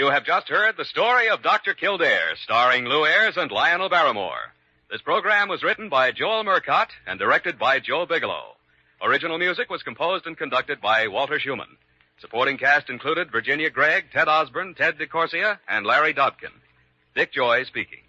You have just heard the story of Dr. Kildare, starring Lou Ayres and Lionel Barrymore. This program was written by Joel Murcott and directed by Joe Bigelow. Original music was composed and conducted by Walter Schumann. Supporting cast included Virginia Gregg, Ted Osborne, Ted DeCorsia, and Larry Dobkin. Dick Joy speaking.